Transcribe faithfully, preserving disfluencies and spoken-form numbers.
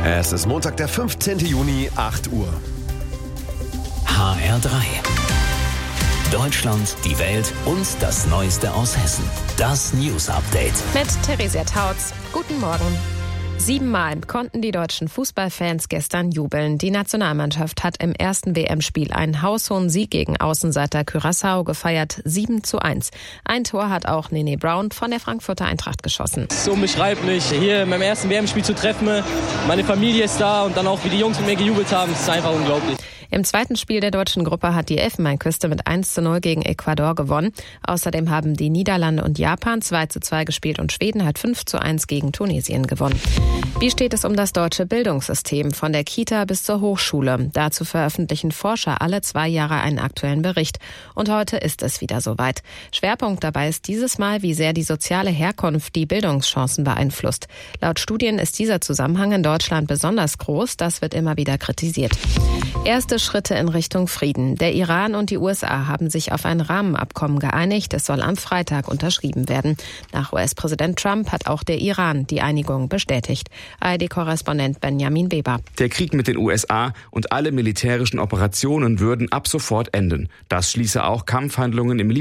Es ist Montag, der fünfzehnten Juni, acht Uhr. H R drei. Deutschland, die Welt und das Neueste aus Hessen. Das News Update. Mit Theresia Tautz. Guten Morgen. Siebenmal konnten die deutschen Fußballfans gestern jubeln. Die Nationalmannschaft hat im ersten W M-Spiel einen haushohen Sieg gegen Außenseiter Curaçao gefeiert, sieben zu eins. Ein Tor hat auch Nene Brown von der Frankfurter Eintracht geschossen. Es ist unbeschreiblich, hier in meinem ersten W M-Spiel zu treffen. Meine Familie ist da und dann auch, wie die Jungs mit mir gejubelt haben, das ist einfach unglaublich. Im zweiten Spiel der deutschen Gruppe hat die Elfenbeinküste mit eins zu null gegen Ecuador gewonnen. Außerdem haben die Niederlande und Japan zwei zu zwei gespielt und Schweden hat fünf zu eins gegen Tunesien gewonnen. Wie steht es um das deutsche Bildungssystem, von der Kita bis zur Hochschule? Dazu veröffentlichen Forscher alle zwei Jahre einen aktuellen Bericht. Und heute ist es wieder soweit. Schwerpunkt dabei ist dieses Mal, wie sehr die soziale Herkunft die Bildungschancen beeinflusst. Laut Studien ist dieser Zusammenhang in Deutschland besonders groß. Das wird immer wieder kritisiert. Erste Schritte in Richtung Frieden. Der Iran und die U S A haben sich auf ein Rahmenabkommen geeinigt. Es soll am Freitag unterschrieben werden. Nach U S-Präsident Trump hat auch der Iran die Einigung bestätigt. A R D-Korrespondent Benjamin Weber. Der Krieg mit den U S A und alle militärischen Operationen würden ab sofort enden. Das schließe auch Kampfhandlungen im